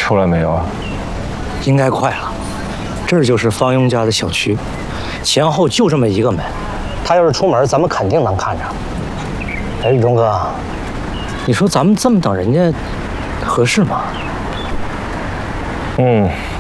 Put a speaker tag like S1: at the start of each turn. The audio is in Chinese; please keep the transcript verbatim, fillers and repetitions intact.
S1: 出来没有啊？
S2: 应该快了。这儿就是方庸家的小区，前后就这么一个门。他要是出门，咱们肯定能看着。哎，宇中哥，你说咱们这么等人家合适吗？
S1: 嗯，